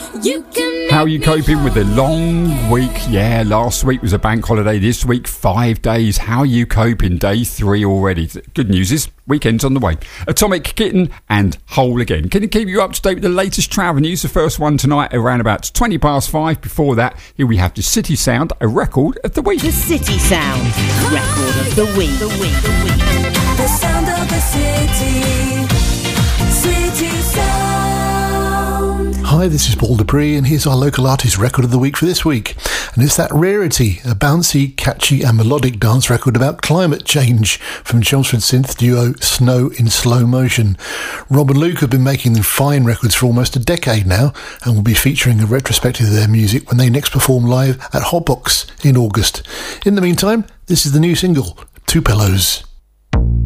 How are you coping with the long week? Yeah, last week was a bank holiday. This week, 5 days. How are you coping? Day 3 already. Good news is, weekend's on the way. Atomic Kitten and Whole Again. Can it keep you up to date with the latest travel news? The first one tonight around about 20 past 5. Before that, here we have the City Sound, a record of the week. The City Sound, record of the week. The sound of the city. City Sound. Hi, this is Paul Dupree, and here's our local artist record of the week for this week. And it's that Rarity, a bouncy, catchy and melodic dance record about climate change from Chelmsford synth duo Snow in Slow Motion. Rob and Luke have been making fine records for almost a decade now, and will be featuring a retrospective of their music when they next perform live at Hotbox in August. In the meantime, this is the new single, Two Pillows.